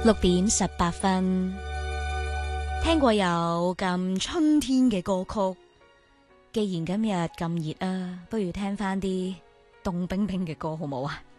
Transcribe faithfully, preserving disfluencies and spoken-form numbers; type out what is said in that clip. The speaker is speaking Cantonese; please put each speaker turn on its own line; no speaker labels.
六點十八分，聽過有咁春天嘅歌曲。既然今日咁熱啊，不如聽翻啲凍冰冰嘅歌好冇啊？